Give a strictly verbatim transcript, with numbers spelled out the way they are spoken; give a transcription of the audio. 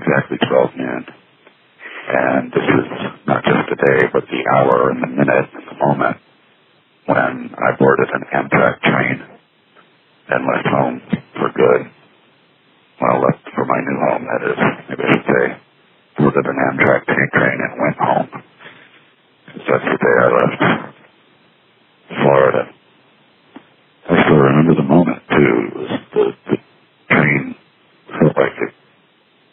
exactly twelve noon. And this is not just the day, but the hour and the minute and the moment when I boarded an Amtrak train and left home for good. Well, left for my new home, that is. Maybe I should say, boarded an Amtrak train and went home. Because that's the day I left Florida.